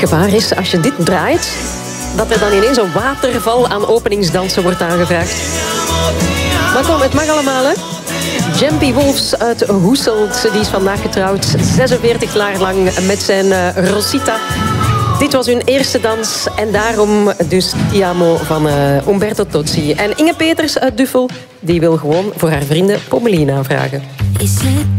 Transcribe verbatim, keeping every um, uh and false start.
gevaar is als je dit draait, dat er dan ineens een waterval aan openingsdansen wordt aangevraagd. Maar kom, het mag allemaal, hè? Jampy Wolfs uit Hoeselt, die is vandaag getrouwd. zesenveertig jaar lang met zijn uh, Rosita. Dit was hun eerste dans en daarom dus Ti Amo van uh, Umberto Tozzi. En Inge Peters uit Duffel, die wil gewoon voor haar vrienden Pommelien aanvragen.